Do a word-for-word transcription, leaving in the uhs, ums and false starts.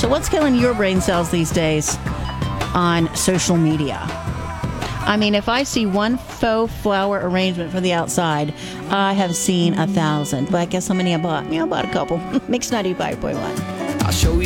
So what's killing your brain cells these days on social media? I mean, if I see one faux flower arrangement for the outside, I have seen a thousand. But guess how many I bought? Yeah, I bought a couple. Mix ninety-five point one. I'll show you.